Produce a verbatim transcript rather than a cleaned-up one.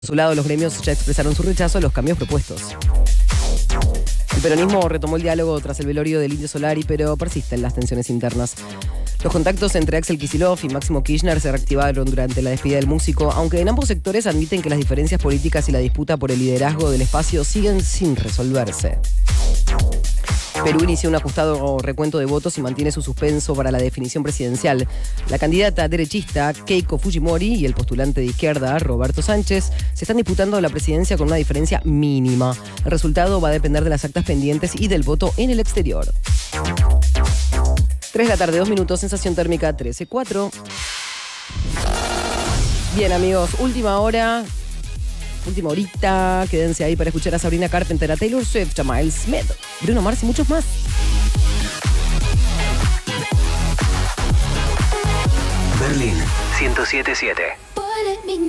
Por su lado, los gremios ya expresaron su rechazo a los cambios propuestos. El peronismo retomó el diálogo tras el velorio del Indio Solari, pero persisten las tensiones internas. Los contactos entre Axel Kicillof y Máximo Kirchner se reactivaron durante la despedida del músico, aunque en ambos sectores admiten que las diferencias políticas y la disputa por el liderazgo del espacio siguen sin resolverse. Perú inició un ajustado recuento de votos y mantiene su suspenso para la definición presidencial. La candidata derechista Keiko Fujimori y el postulante de izquierda Roberto Sánchez se están disputando la presidencia con una diferencia mínima. El resultado va a depender de las actas pendientes y del voto en el exterior. tres de la tarde, dos minutos, sensación térmica trece cuatro. Bien, amigos, última hora. Última horita, quédense ahí para escuchar a Sabrina Carpenter, a Taylor Swift, a Miles Smith, Bruno Mars y muchos más. Berlín ciento siete punto siete.